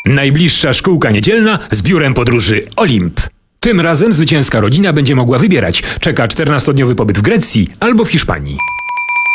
Najbliższa szkółka niedzielna z biurem podróży Olimp. Tym razem zwycięska rodzina będzie mogła wybierać. Czeka 14-dniowy pobyt w Grecji albo w Hiszpanii.